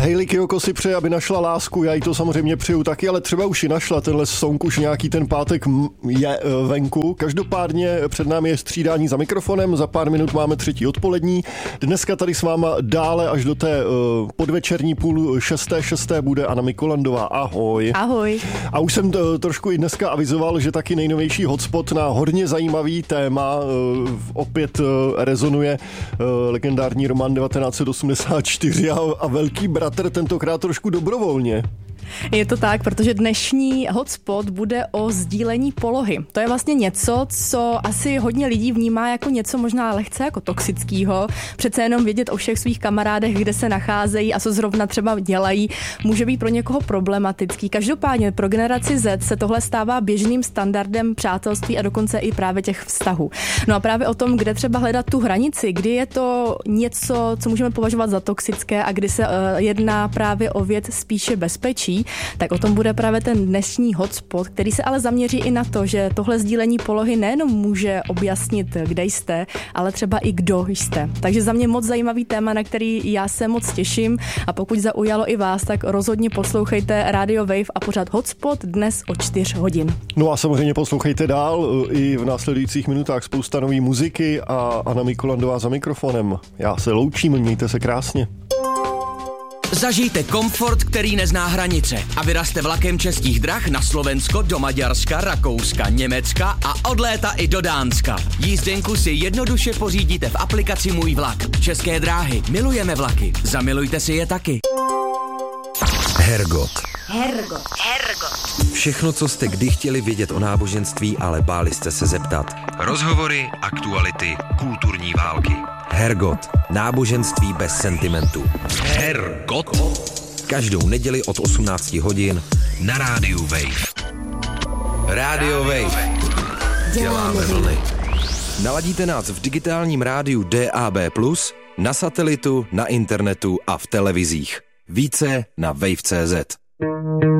Hayley Kiyoko si přeje, aby našla lásku, já jí to samozřejmě přeju taky, ale třeba už ji našla, tenhle song už nějaký ten pátek je venku. Každopádně před námi je střídání za mikrofonem, za pár minut máme 3. odpolední. Dneska tady s váma dále až do té podvečerní 5:30 bude Anna Mikolandová. Ahoj. Ahoj. A už jsem trošku i dneska avizoval, že taky nejnovější hotspot na hodně zajímavý téma opět rezonuje legendární román 1984 a Velký bratr, tentokrát trošku dobrovolně. Je to tak, protože dnešní hotspot bude o sdílení polohy. To je vlastně něco, co asi hodně lidí vnímá jako něco možná lehce jako toxického. Přece jenom vědět o všech svých kamarádech, kde se nacházejí a co zrovna třeba dělají, může být pro někoho problematický. Každopádně pro generaci Z se tohle stává běžným standardem přátelství a dokonce i právě těch vztahů. No a právě o tom, kde třeba hledat tu hranici, kdy je to něco, co můžeme považovat za toxické a kdy se jedná právě o věc spíše bezpečí, tak o tom bude právě ten dnešní hotspot, který se ale zaměří i na to, že tohle sdílení polohy nejenom může objasnit, kde jste, ale třeba i kdo jste. Takže za mě moc zajímavý téma, na který já se moc těším, a pokud zaujalo i vás, tak rozhodně poslouchejte Radio Wave a pořád hotspot dnes o 4 hodin. No a samozřejmě poslouchejte dál, i v následujících minutách spousta nový muziky a Anna Mikolandová za mikrofonem. Já se loučím, mějte se krásně. Zažijte komfort, který nezná hranice a vyrazte vlakem Českých drah na Slovensko, do Maďarska, Rakouska, Německa a od léta i do Dánska. Jízdenku si jednoduše pořídíte v aplikaci Můj vlak. České dráhy. Milujeme vlaky. Zamilujte si je taky. Hergot. Všechno, co jste kdy chtěli vědět o náboženství, ale báli jste se zeptat. Rozhovory, aktuality, kulturní války. Hergot. Náboženství bez sentimentu. Hergot. Každou neděli od 18 hodin na rádiu Wave. Radio Wave. Děláme vlny. Naladíte nás v digitálním rádiu DAB+, na satelitu, na internetu a v televizích. Více na wave.cz.